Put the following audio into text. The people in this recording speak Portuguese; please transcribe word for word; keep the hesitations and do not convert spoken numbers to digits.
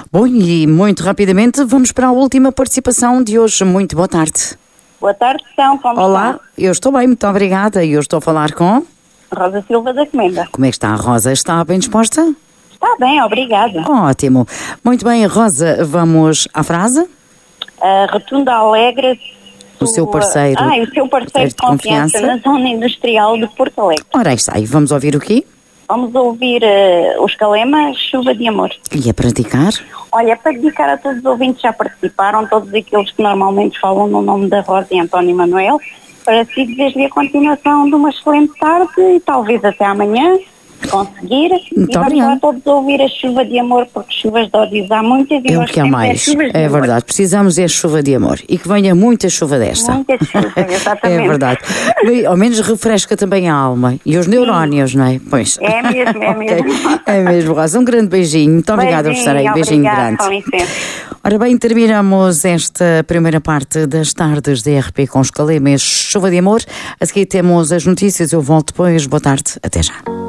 Bom, e muito rapidamente vamos para a última participação de hoje. Muito boa tarde. Boa tarde, então, como Olá, está? eu estou bem, muito obrigada. E eu estou a falar com... Rosa Silva da Comenda. Como é que está a Rosa? Está bem disposta? Está bem, obrigada. Ótimo. Muito bem, Rosa, vamos à frase? A Rotunda Alegre... O seu sua- parceiro. Ah, o seu parceiro parceiro de confiança, de confiança. na zona industrial de Porto Alegre. Ora, aí está. E vamos ouvir o quê? Vamos ouvir uh, os Calema, Chuva de Amor. E a praticar? Olha, para dedicar a todos os ouvintes que já participaram, todos aqueles que normalmente falam no nome da Rosa e António Manuel, para si desejo a continuação de uma excelente tarde e talvez até amanhã, se conseguir. Muito e vamos obrigada. lá todos ouvir a chuva de amor, porque chuvas de ódios há muitas e É o nós que há temos mais. chuvas de É amor. verdade. Precisamos é chuva de amor. E que venha muita chuva desta. Muita chuva, exatamente. É verdade. Bem, ao menos refresca também a alma. E os neurónios, não é? Pois. É mesmo, é Ok. mesmo. É mesmo, Rosa. Um grande beijinho. Muito obrigada por estar aí. Beijinho obrigada, grande. com licença. Ora bem, terminamos esta primeira parte das tardes de R P com os Calemas, Chuva de Amor. A seguir temos as notícias. Eu volto depois. Boa tarde. Até já.